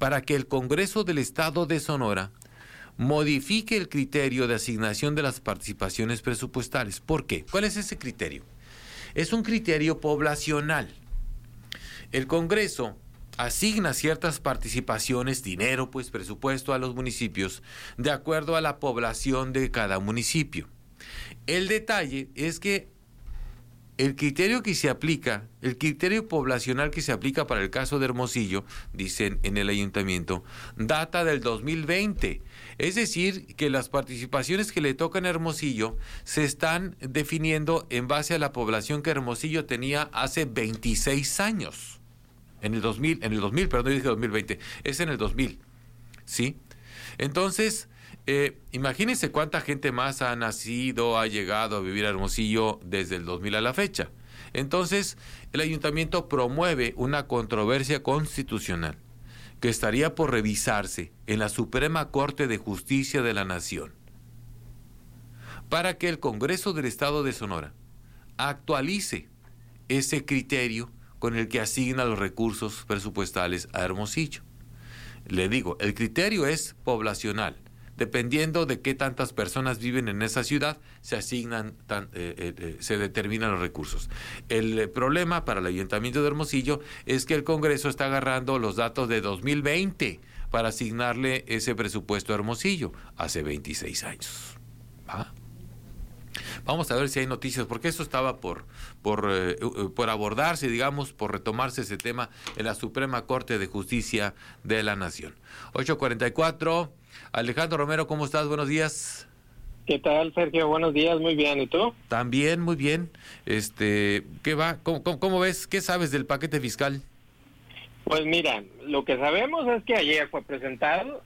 para que el Congreso del Estado de Sonora modifique el criterio de asignación de las participaciones presupuestales. ¿Por qué? ¿Cuál es ese criterio? Es un criterio poblacional. El Congreso asigna ciertas participaciones, dinero, pues presupuesto a los municipios, de acuerdo a la población de cada municipio. El detalle es que el criterio que se aplica, el criterio poblacional que se aplica para el caso de Hermosillo, dicen en el ayuntamiento, data del 2020. Es decir, que las participaciones que le tocan a Hermosillo se están definiendo en base a la población que Hermosillo tenía hace 26 años. En el 2000, perdón, dije 2020, es en el 2000, ¿sí? Entonces, imagínense cuánta gente más ha nacido, ha llegado a vivir a Hermosillo desde el 2000 a la fecha. Entonces, el ayuntamiento promueve una controversia constitucional que estaría por revisarse en la Suprema Corte de Justicia de la Nación, para que el Congreso del Estado de Sonora actualice ese criterio con el que asigna los recursos presupuestales a Hermosillo. Le digo, el criterio es poblacional. Dependiendo de qué tantas personas viven en esa ciudad, se asignan, se determinan los recursos. El problema para el Ayuntamiento de Hermosillo es que el Congreso está agarrando los datos de 2020 para asignarle ese presupuesto a Hermosillo, hace 26 años. ¿Va? Vamos a ver si hay noticias, porque eso estaba por abordarse, digamos, por retomarse ese tema en la Suprema Corte de Justicia de la Nación. 8:44. Alejandro Romero, ¿cómo estás? Buenos días. ¿Qué tal, Sergio? Buenos días, muy bien. ¿Y tú? También, muy bien. ¿Qué va? ¿Cómo ves? ¿Qué sabes del paquete fiscal? Pues mira, lo que sabemos es que ayer fue presentado,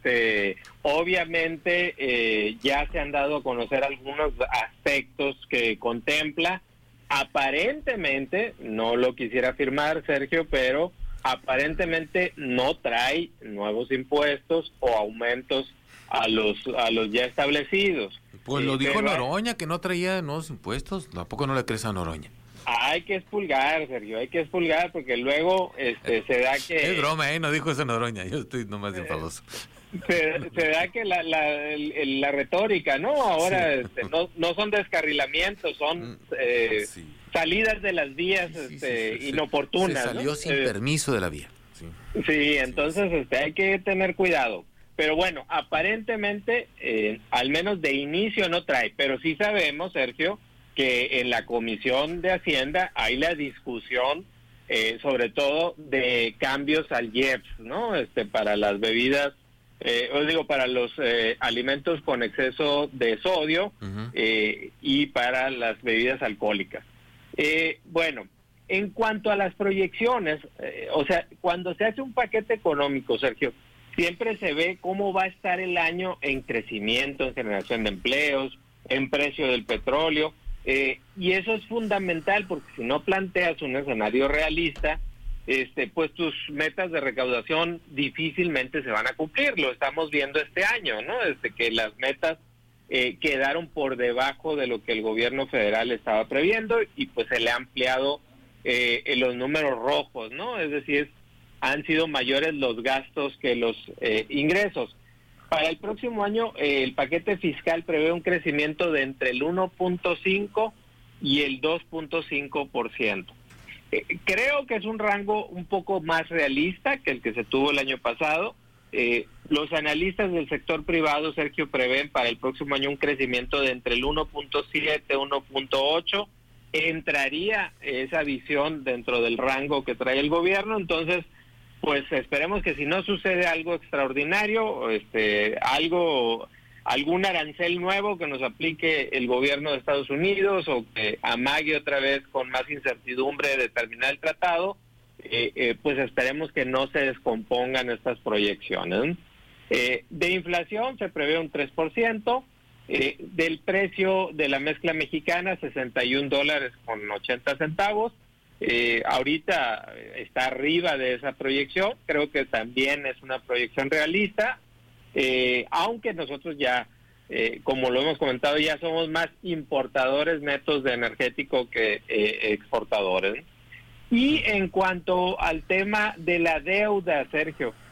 obviamente ya se han dado a conocer algunos aspectos que contempla. Aparentemente, no lo quisiera afirmar, Sergio, pero aparentemente no trae nuevos impuestos o aumentos a los ya establecidos. Pues lo dijo Noroña, que no traía nuevos impuestos. ¿Tampoco no le crees a Noroña? Hay que expulgar, Sergio, hay que expulgar, porque luego se da que... Es broma, no dijo eso Noroña, yo estoy nomás enfadoso. Se da que la retórica, ¿no? Ahora sí. No son descarrilamientos, son sí. Salidas de las vías inoportunas. Se salió, ¿no? Sin permiso de la vía. Sí, entonces hay que tener cuidado. Pero bueno, aparentemente, al menos de inicio no trae, pero sí sabemos, Sergio, que en la Comisión de Hacienda hay la discusión, sobre todo de cambios al IEPS, ¿no? Para las bebidas, para los alimentos con exceso de sodio, y para las bebidas alcohólicas. Bueno, en cuanto a las proyecciones, cuando se hace un paquete económico, Sergio, siempre se ve cómo va a estar el año en crecimiento, en generación de empleos, en precio del petróleo. Y eso es fundamental, porque si no planteas un escenario realista, pues tus metas de recaudación difícilmente se van a cumplir. Lo estamos viendo este año, ¿no? Que las metas quedaron por debajo de lo que el gobierno federal estaba previendo, y pues se le ha ampliado los números rojos, ¿no? Es decir, han sido mayores los gastos que los ingresos. Para el próximo año, el paquete fiscal prevé un crecimiento de entre el 1.5 y el 2.5%. Creo que es un rango un poco más realista que el que se tuvo el año pasado. Los analistas del sector privado, Sergio, prevén para el próximo año un crecimiento de entre el 1.7 y 1.8. Entraría esa visión dentro del rango que trae el gobierno. Entonces, pues esperemos que si no sucede algo extraordinario, algún arancel nuevo que nos aplique el gobierno de Estados Unidos, o que amague otra vez con más incertidumbre de terminar el tratado, pues esperemos que no se descompongan estas proyecciones. De inflación se prevé un 3%, del precio de la mezcla mexicana, $61.80. Ahorita está arriba de esa proyección. Creo que también es una proyección realista, aunque nosotros ya, como lo hemos comentado, ya somos más importadores netos de energético que exportadores. Y en cuanto al tema de la deuda, Sergio,